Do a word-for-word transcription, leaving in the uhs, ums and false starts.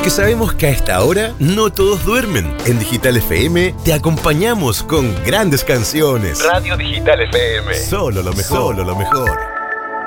porque sabemos que a esta hora no todos duermen. En Digital F M te acompañamos con grandes canciones. Radio Digital F M. Solo lo mejor. Solo lo mejor.